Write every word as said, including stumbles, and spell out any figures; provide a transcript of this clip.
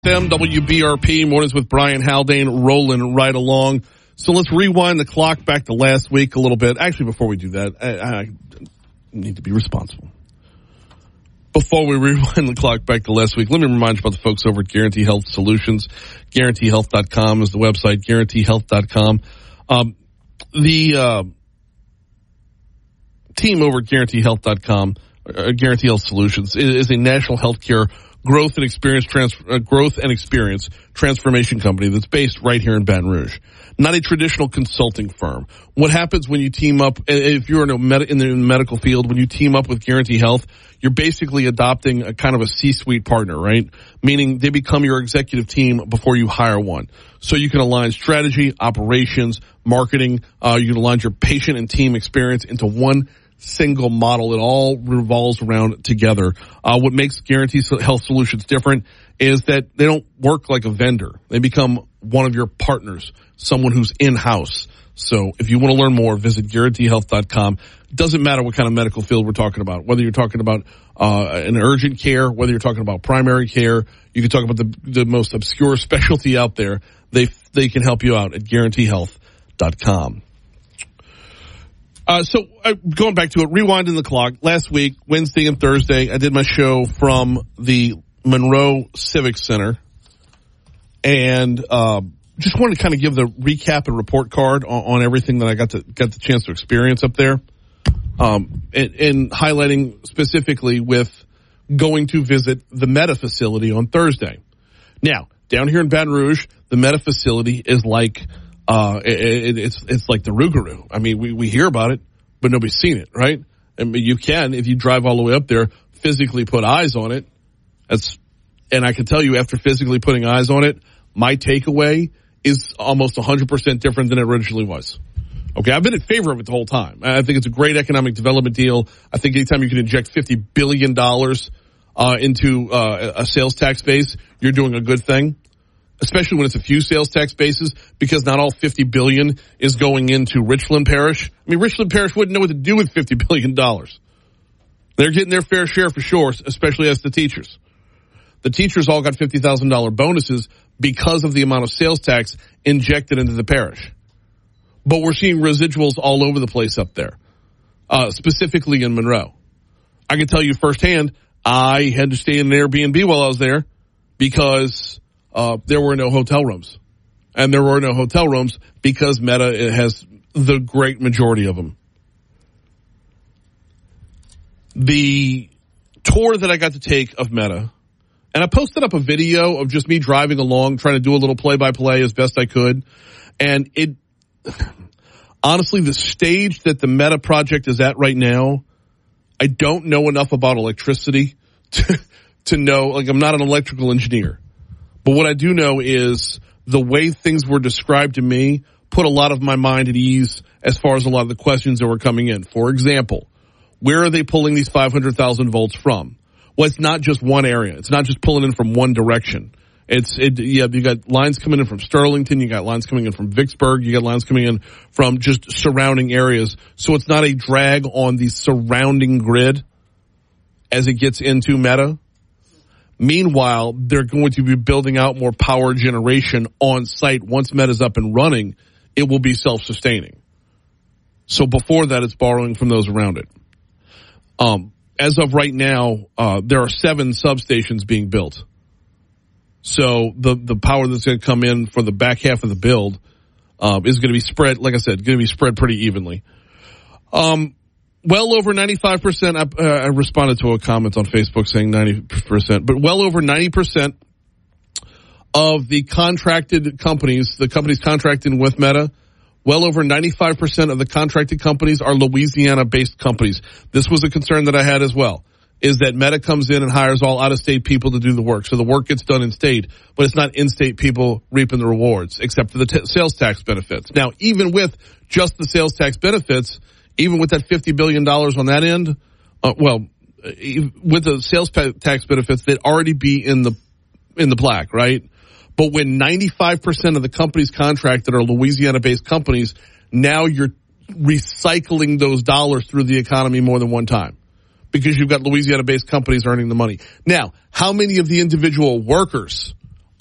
W B R P, Mornings with Brian Haldane, rolling right along. So let's rewind the clock back to last week a little bit. Actually, before we do that, I, I need to be responsible. Before we rewind the clock back to last week, let me remind you about the folks over at Guarantee Health Solutions. Guarantee Health dot com is the website, Guarantee Health dot com. Um, the uh, team over at Guarantee Health dot com, uh, Guarantee Health Solutions, is, is a national healthcare growth and experience trans- uh, growth and experience transformation company that's based right here in Baton Rouge. Not a traditional consulting firm. What happens when you team up, if you're in, a med- in the medical field, when you team up with Guarantee Health, you're basically adopting a kind of a C-suite partner, right? Meaning they become your executive team before you hire one. So you can align strategy, operations, marketing. Uh, you can align your patient and team experience into one single model. It all revolves around together. Uh, what makes Guarantee Health Solutions different is that they don't work like a vendor. They become one of your partners, someone who's in-house. So if you want to learn more, visit Guarantee Health dot com. It doesn't matter what kind of medical field we're talking about, whether you're talking about uh, an urgent care, whether you're talking about primary care, you can talk about the, the most obscure specialty out there. They, they can help you out at Guarantee Health dot com. Uh, so uh, going back to it, rewinding the clock, last week, Wednesday and Thursday, I did my show from the Monroe Civic Center, and uh, just wanted to kind of give the recap and report card on, on everything that I got to got the chance to experience up there, um, and, and highlighting specifically with going to visit the Meta facility on Thursday. Now, down here in Baton Rouge, the Meta facility is like Uh, it, it, it's, it's like the Rougarou. I mean, we, we hear about it, but nobody's seen it, right? I mean, you can, if you drive all the way up there, physically put eyes on it. That's, and I can tell you after physically putting eyes on it, my takeaway is almost one hundred percent different than it originally was. Okay. I've been in favor of it the whole time. I think it's a great economic development deal. I think anytime you can inject fifty billion dollars, uh, into, uh, a sales tax base, you're doing a good thing. Especially when it's a few sales tax bases, because not all fifty billion dollars is going into Richland Parish. I mean, Richland Parish wouldn't know what to do with fifty billion dollars. They're getting their fair share for sure, especially as the teachers. The teachers all got fifty thousand dollars bonuses because of the amount of sales tax injected into the parish. But we're seeing residuals all over the place up there, uh, specifically in Monroe. I can tell you firsthand, I had to stay in an Airbnb while I was there because Uh, there were no hotel rooms. And there were no hotel rooms because Meta has the great majority of them. The tour that I got to take of Meta, and I posted up a video of just me driving along, trying to do a little play-by-play as best I could. And it, honestly, the stage that the Meta project is at right now, I don't know enough about electricity to, to know, like I'm not an electrical engineer. But what I do know is the way things were described to me put a lot of my mind at ease as far as a lot of the questions that were coming in. For example, where are they pulling these five hundred thousand volts from? Well, it's not just one area. It's not just pulling in from one direction. It's, it, yeah, you got lines coming in from Sterlington. You got lines coming in from Vicksburg. You got lines coming in from just surrounding areas. So it's not a drag on the surrounding grid as it gets into Meta. Meanwhile, they're going to be building out more power generation on site. Once Meta's up and running, it will be self-sustaining. So before that, it's borrowing from those around it. Um, as of right now, uh, there are seven substations being built. So the, the power that's going to come in for the back half of the build, um, is going to be spread, like I said, going to be spread pretty evenly. Um, Well over ninety-five percent, I, uh, I responded to a comment on Facebook saying ninety percent, but well over ninety percent of the contracted companies, the companies contracting with Meta, well over ninety-five percent of the contracted companies are Louisiana-based companies. This was a concern that I had as well, is that Meta comes in and hires all out-of-state people to do the work. So the work gets done in state, but it's not in-state people reaping the rewards, except for the t- sales tax benefits. Now, even with just the sales tax benefits, even with that fifty billion dollars on that end, uh, well, with the sales tax benefits, they'd already be in the in the black, right? But when ninety-five percent of the companies contracted are Louisiana-based companies, now you're recycling those dollars through the economy more than one time because you've got Louisiana-based companies earning the money. Now, how many of the individual workers